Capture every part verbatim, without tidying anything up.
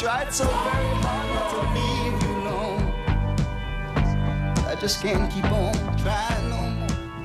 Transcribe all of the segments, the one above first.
tried so very hard not to leave you alone. I just can't keep on trying no more.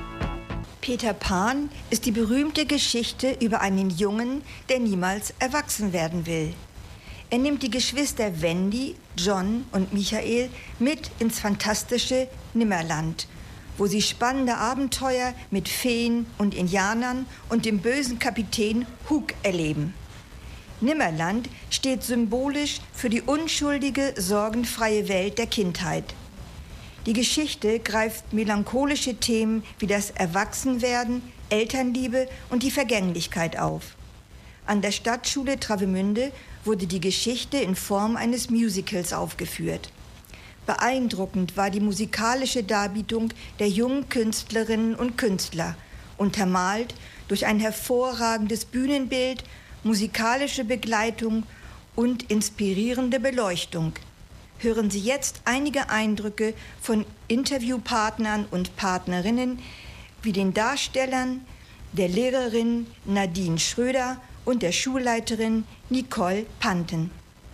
Peter Pan ist die berühmte Geschichte über einen Jungen, der niemals erwachsen werden will. Er nimmt die Geschwister Wendy, John und Michael mit ins fantastische Nimmerland, wo sie spannende Abenteuer mit Feen und Indianern und dem bösen Kapitän Hook erleben. Nimmerland steht symbolisch für die unschuldige, sorgenfreie Welt der Kindheit. Die Geschichte greift melancholische Themen wie das Erwachsenwerden, Elternliebe und die Vergänglichkeit auf. An der Stadtschule Travemünde wurde die Geschichte in Form eines Musicals aufgeführt. Beeindruckend war die musikalische Darbietung der jungen Künstlerinnen und Künstler, untermalt durch ein hervorragendes Bühnenbild, musikalische Begleitung und inspirierende Beleuchtung. Hören Sie jetzt einige Eindrücke von Interviewpartnern und Partnerinnen wie den Darstellern, der Lehrerin Nadine Schröder und der Schulleiterin Nicole Panten.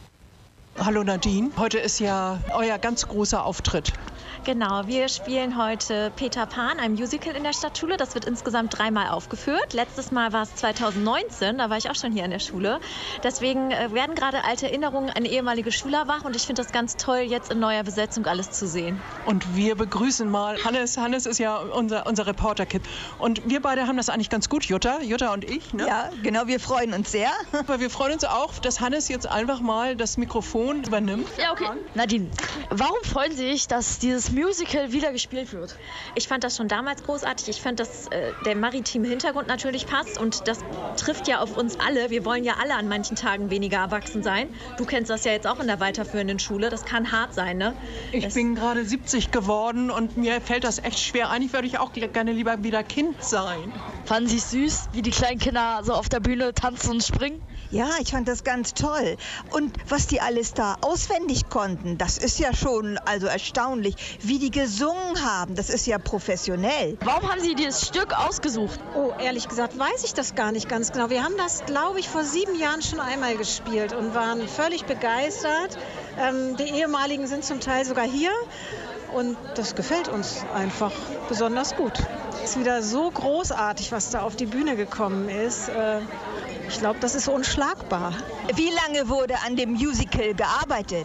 Hallo Nadine, heute ist ja euer ganz großer Auftritt. Genau, wir spielen heute Peter Pan, ein Musical in der Stadtschule. Das wird insgesamt dreimal aufgeführt. Letztes Mal war es zweitausendneunzehn, da war ich auch schon hier in der Schule. Deswegen werden gerade alte Erinnerungen an ehemalige Schüler wach und ich finde das ganz toll, jetzt in neuer Besetzung alles zu sehen. Und wir begrüßen mal Hannes. Hannes ist ja unser, unser Reporter-Kid. Und wir beide haben das eigentlich ganz gut, Jutta, Jutta und ich. Ne? Ja, genau, wir freuen uns sehr. Aber wir freuen uns auch, dass Hannes jetzt einfach mal das Mikrofon übernimmt. Ja, okay. Nadine, warum freuen Sie sich, dass dieses Musical wieder gespielt wird? Ich fand das schon damals großartig. Ich fand, dass äh, der maritime Hintergrund natürlich passt und das trifft ja auf uns alle. Wir wollen ja alle an manchen Tagen weniger erwachsen sein. Du kennst das ja jetzt auch in der weiterführenden Schule. Das kann hart sein, ne? Ich das bin gerade siebzig geworden und mir fällt das echt schwer. Eigentlich würde ich auch gerne lieber wieder Kind sein. Fanden Sie es süß, wie die kleinen Kinder so auf der Bühne tanzen und springen? Ja, ich fand das ganz toll. Und was die alles da auswendig konnten, das ist ja schon also erstaunlich. Wie die gesungen haben, das ist ja professionell. Warum haben Sie dieses Stück ausgesucht? Oh, ehrlich gesagt weiß ich das gar nicht ganz genau. Wir haben das, glaube ich, vor sieben Jahren schon einmal gespielt und waren völlig begeistert. Ähm, die ehemaligen sind zum Teil sogar hier. Und das gefällt uns einfach besonders gut. Es ist wieder so großartig, was da auf die Bühne gekommen ist. Ich glaube, das ist unschlagbar. Wie lange wurde an dem Musical gearbeitet?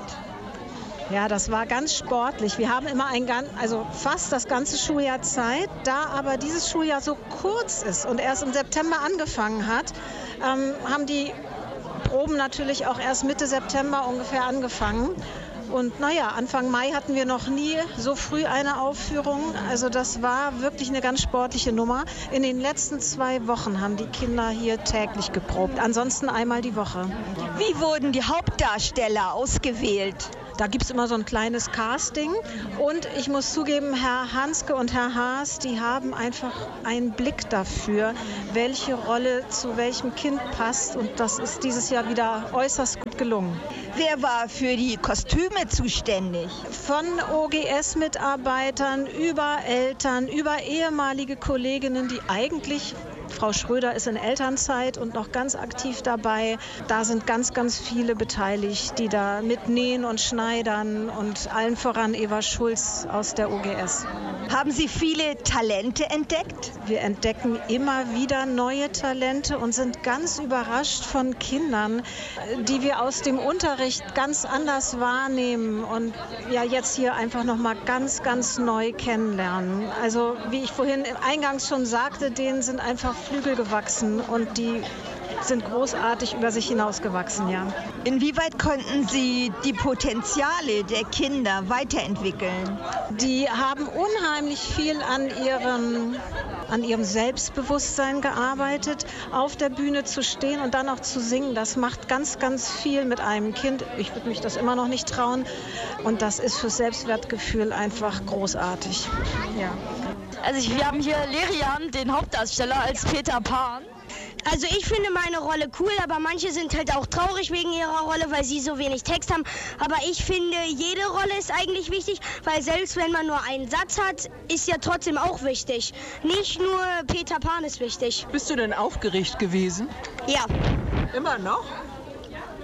Ja, das war ganz sportlich. Wir haben immer ein, also fast das ganze Schuljahr Zeit. Da aber dieses Schuljahr so kurz ist und erst im September angefangen hat, ähm, haben die Proben natürlich auch erst Mitte September ungefähr angefangen. Und naja, Anfang Mai hatten wir noch nie so früh eine Aufführung. Also das war wirklich eine ganz sportliche Nummer. In den letzten zwei Wochen haben die Kinder hier täglich geprobt. Ansonsten einmal die Woche. Wie wurden die Hauptdarsteller ausgewählt? Da gibt es immer so ein kleines Casting. Und ich muss zugeben, Herr Hanske und Herr Haas, die haben einfach einen Blick dafür, welche Rolle zu welchem Kind passt. Und das ist dieses Jahr wieder äußerst gut gelungen. Wer war für die Kostüme zuständig? Von O G S-Mitarbeitern über Eltern, über ehemalige Kolleginnen, die eigentlich... Frau Schröder ist in Elternzeit und noch ganz aktiv dabei. Da sind ganz, ganz viele beteiligt, die da mitnähen und schneidern und allen voran Eva Schulz aus der O G S. Haben Sie viele Talente entdeckt? Wir entdecken immer wieder neue Talente und sind ganz überrascht von Kindern, die wir aus dem Unterricht ganz anders wahrnehmen und ja jetzt hier einfach noch mal ganz, ganz neu kennenlernen. Also wie ich vorhin eingangs schon sagte, denen sind einfach Flügel gewachsen und die sind großartig über sich hinausgewachsen, ja. Inwieweit konnten Sie die Potenziale der Kinder weiterentwickeln? Die haben unheimlich viel an ihrem, an ihrem Selbstbewusstsein gearbeitet, auf der Bühne zu stehen und dann auch zu singen. Das macht ganz, ganz viel mit einem Kind. Ich würde mich das immer noch nicht trauen. Und das ist fürs Selbstwertgefühl einfach großartig. Ja. Also ich, wir haben hier Lerian, den Hauptdarsteller, als Peter Pan. Also ich finde meine Rolle cool, aber manche sind halt auch traurig wegen ihrer Rolle, weil sie so wenig Text haben. Aber ich finde, jede Rolle ist eigentlich wichtig, weil selbst wenn man nur einen Satz hat, ist ja trotzdem auch wichtig. Nicht nur Peter Pan ist wichtig. Bist du denn aufgeregt gewesen? Ja. Immer noch?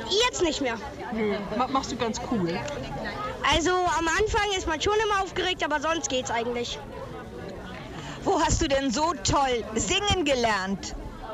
Jetzt nicht mehr. Nö, machst du ganz cool. Also am Anfang ist man schon immer aufgeregt, aber sonst geht's eigentlich. Wo hast du denn so toll singen gelernt?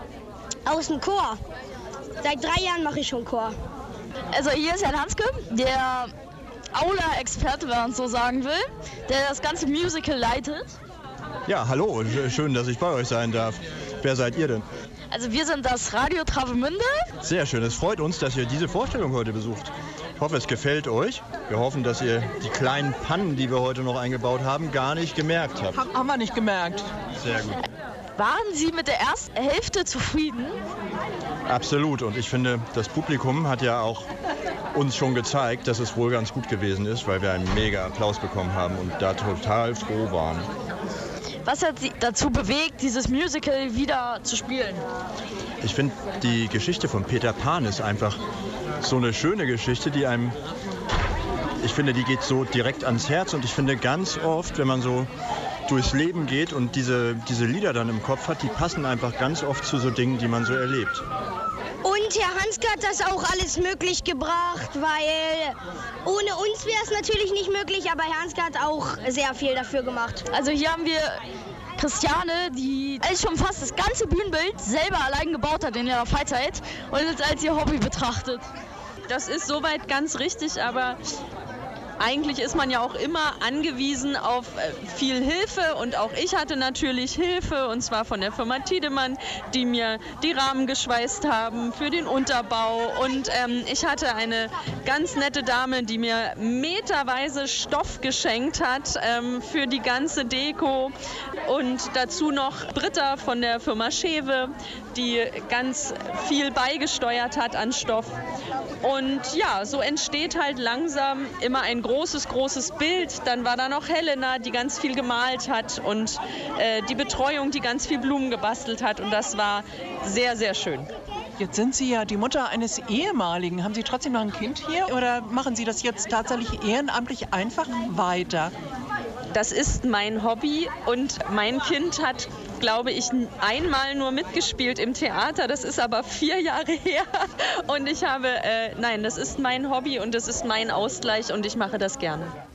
Aus dem Chor. Seit drei Jahren mache ich schon Chor. Also hier ist Herr Hanske, der Aula-Experte, wenn man es so sagen will, der das ganze Musical leitet. Ja, hallo, schön, dass ich bei euch sein darf. Wer seid ihr denn? Also wir sind das Radio Travemünde. Sehr schön, es freut uns, dass ihr diese Vorstellung heute besucht. Ich hoffe, es gefällt euch. Wir hoffen, dass ihr die kleinen Pannen, die wir heute noch eingebaut haben, gar nicht gemerkt habt. Haben, haben wir nicht gemerkt. Sehr gut. Waren Sie mit der ersten Hälfte zufrieden? Absolut. Und ich finde, das Publikum hat ja auch uns schon gezeigt, dass es wohl ganz gut gewesen ist, weil wir einen mega Applaus bekommen haben und da total froh waren. Was hat Sie dazu bewegt, dieses Musical wieder zu spielen? Ich finde, die Geschichte von Peter Pan ist einfach so eine schöne Geschichte, die einem, ich finde, die geht so direkt ans Herz. Und ich finde, ganz oft, wenn man so durchs Leben geht und diese, diese Lieder dann im Kopf hat, die passen einfach ganz oft zu so Dingen, die man so erlebt. Und Herr Hanske hat das auch alles möglich gebracht, weil ohne uns wäre es natürlich nicht möglich, aber Herr Hanske hat auch sehr viel dafür gemacht. Also hier haben wir Christiane, die eigentlich schon fast das ganze Bühnenbild selber allein gebaut hat in ihrer Freizeit und es als ihr Hobby betrachtet. Das ist soweit ganz richtig, aber eigentlich ist man ja auch immer angewiesen auf viel Hilfe und auch ich hatte natürlich Hilfe und zwar von der Firma Tiedemann, die mir die Rahmen geschweißt haben für den Unterbau und ähm, ich hatte eine ganz nette Dame, die mir meterweise Stoff geschenkt hat ähm, für die ganze Deko und dazu noch Britta von der Firma Schewe, die ganz viel beigesteuert hat an Stoff und ja, so entsteht halt langsam immer ein großes, großes Bild. Dann war da noch Helena, die ganz viel gemalt hat und äh, die Betreuung, die ganz viel Blumen gebastelt hat und das war sehr, sehr schön. Jetzt sind Sie ja die Mutter eines Ehemaligen. Haben Sie trotzdem noch ein Kind hier oder machen Sie das jetzt tatsächlich ehrenamtlich einfach weiter? Das ist mein Hobby und mein Kind hat, glaube ich, einmal nur mitgespielt im Theater. Das ist aber vier Jahre her und ich habe, äh, nein, das ist mein Hobby und das ist mein Ausgleich und ich mache das gerne.